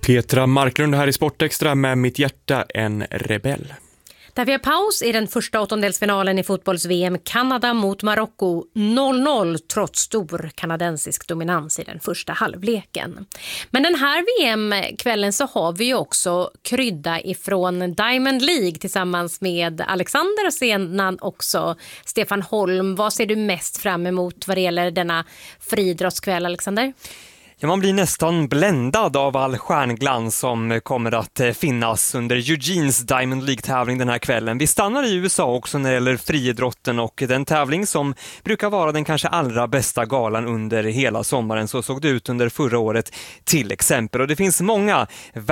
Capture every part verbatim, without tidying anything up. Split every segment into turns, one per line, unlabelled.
Petra Marklund här i Sportextra med Mitt hjärta en rebell.
Där vi har paus i den första åttondelsfinalen i fotbolls-V M Kanada mot Marocko noll noll trots stor kanadensisk dominans i den första halvleken. Men den här V M-kvällen så har vi ju också krydda ifrån Diamond League tillsammans med Alexander och sedan också Stefan Holm. Vad ser du mest fram emot vad det gäller denna friidrottskväll, Alexander?
Ja, man blir nästan bländad av all stjärnglans som kommer att finnas under Eugenes Diamond League-tävling den här kvällen. Vi stannar i U S A också när det gäller friidrotten och den tävling som brukar vara den kanske allra bästa galan under hela sommaren. Så såg det ut under förra året till exempel. Och det finns många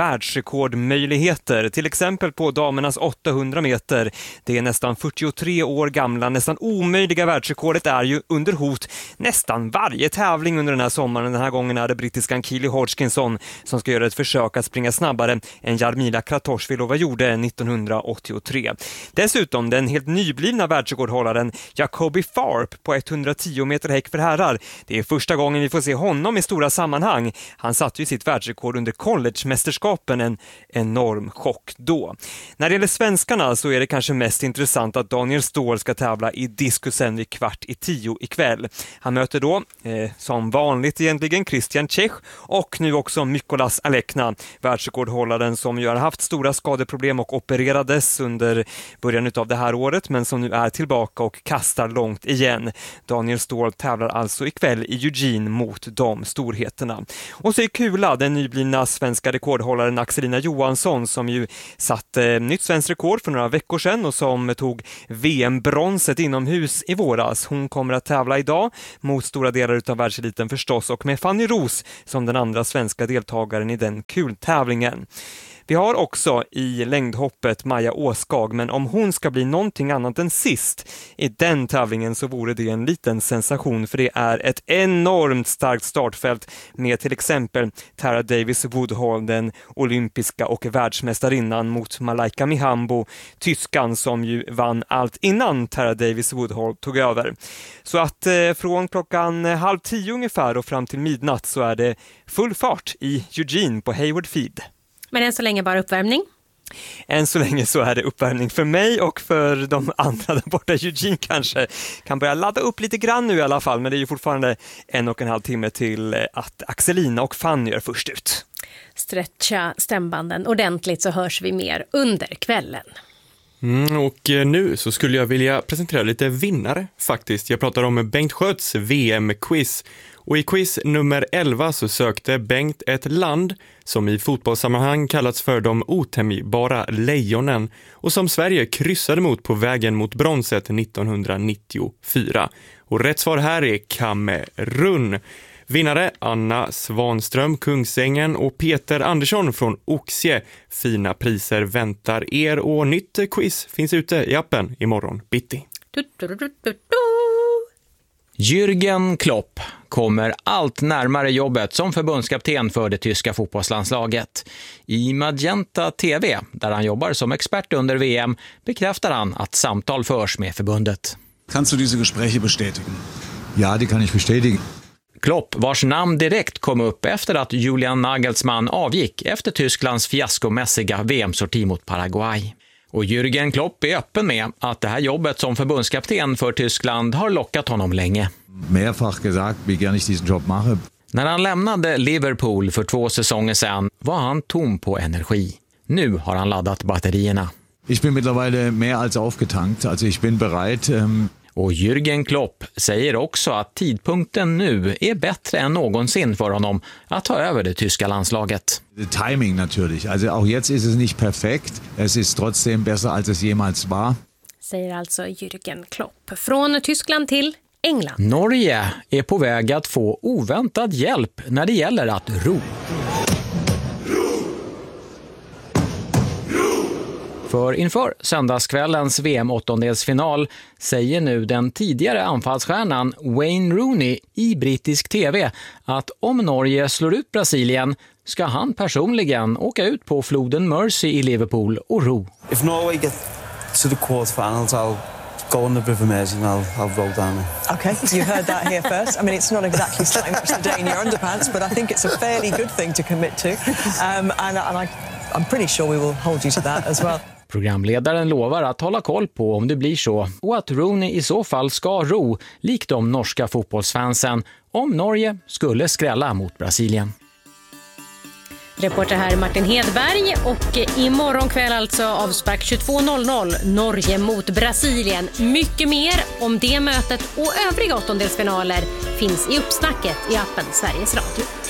världsrekordmöjligheter, till exempel på damernas åttahundra meter. Det är nästan fyrtiotre år gamla, nästan omöjliga världsrekordet är ju under hot nästan varje tävling under den här sommaren. Den här gången är det brittiskan Keely Hodgkinson som ska göra ett försök att springa snabbare än Jarmila Kratochvilova gjorde nittonhundraåttiotre. Dessutom den helt nyblivna världsrekordhållaren Jacoby Tharp på etthundratio meter häck för herrar. Det är första gången vi får se honom i stora sammanhang. Han satte ju sitt världsrekord under college-mästerskapen, en enorm chock då. När det gäller svenskarna så är det kanske mest intressant att Daniel Ståhl ska tävla i diskusen vid kvart i tio ikväll. Han möter då, eh, som vanligt egentligen, Christian Čech och nu också Mykolas Alekna, världsrekordhållaren som ju har haft stora skadeproblem och opererades under början av det här året men som nu är tillbaka och kastar långt igen. Daniel Ståhl tävlar alltså ikväll i Eugene mot de storheterna. Och så är kula den nyblivna svenska rekordhållaren Axelina Johansson som ju satt eh, nytt svensk rekord för några veckor sedan och som tog V M-bronset inomhus i våras. Hon kommer att tävla idag mot stora delar av världseliten förstås och med Fanny Ros som den andra svenska deltagaren i den kultävlingen. Vi har också i längdhoppet Maja Åskag, men om hon ska bli någonting annat än sist i den tävlingen så vore det en liten sensation, för det är ett enormt starkt startfält med till exempel Tara Davis Woodhall, den olympiska och världsmästarinnan, mot Malaika Mihambo, tyskan som ju vann allt innan Tara Davis Woodhall tog över. Så att eh, från klockan halv tio ungefär och fram till midnatt så är det full fart i Eugene på Hayward Field.
Men än så länge bara uppvärmning.
Än så länge så är det uppvärmning för mig och för de andra där borta. Eugene kanske kan börja ladda upp lite grann nu i alla fall, men det är ju fortfarande en och en halv timme till att Axelina och Fanny gör först ut.
Stretcha stämbanden ordentligt så hörs vi mer under kvällen.
Mm, och nu så skulle jag vilja presentera lite vinnare faktiskt. Jag pratar om Bengt Sköts V M-quiz. Och i quiz nummer elva så sökte Bengt ett land som i fotbollssammanhang kallats för de otämjbara lejonen och som Sverige kryssade mot på vägen mot bronset nittonhundranittiofyra. Och rätt svar här är Kamerun. Vinnare Anna Svanström, Kungsängen och Peter Andersson från Oxie. Fina priser väntar er och nytt quiz finns ute i appen imorgon bitti.
Jürgen Klopp kommer allt närmare jobbet som förbundskapten för det tyska fotbollslandslaget. I Magenta T V, där han jobbar som expert under V M, bekräftar han att samtal förs med förbundet.
Kan du dessa Gespräche bestätigen? Ja, det kan jag bestätigen.
Klopp, vars namn direkt kom upp efter att Julian Nagelsmann avgick efter Tysklands fiaskomässiga V M-sorti mot Paraguay. Och Jürgen Klopp är öppen med att det här jobbet som förbundskapten för Tyskland har lockat honom länge.
Mehrfach gesagt, wie gern ich diesen Job mache.
När han lämnade Liverpool för två säsonger sedan var han tom på energi. Nu har han laddat batterierna.
Ich bin mittlerweile mehr als aufgetankt, also ich bin bereit. Ähm
Och Jürgen Klopp säger också att tidpunkten nu är bättre än någonsin för honom att ta över det tyska landslaget.
The timing natürlich. Also auch jetzt ist es nicht perfekt. Es ist trotzdem besser als es jemals war.
Säger alltså Jürgen Klopp. Från Tyskland till England.
Norge är på väg att få oväntad hjälp när det gäller att ro. För inför söndagskvällens V M-åttondelsfinal säger nu den tidigare anfallsstjärnan Wayne Rooney i brittisk tv att om Norge slår ut Brasilien ska han personligen åka ut på floden Mersey i Liverpool och ro.
If Norway get to the quarterfinals, I'll go on the River Mersey and I'll, I'll roll down it.
Okay, you heard that here first. I mean, it's not exactly starting much today in your underpants, but I think it's a fairly good thing to commit to. Um, and and I, I'm pretty sure we will hold you to that as well.
Programledaren lovar att hålla koll på om det blir så och att Rooney i så fall ska ro, likt de norska fotbollsfansen, om Norge skulle skrälla mot Brasilien.
Reporter här Martin Hedberg, och imorgon kväll alltså avspark tjugotvå noll noll, Norge mot Brasilien. Mycket mer om det mötet och övriga åttondelsfinaler finns i uppsnacket i appen Sveriges Radio.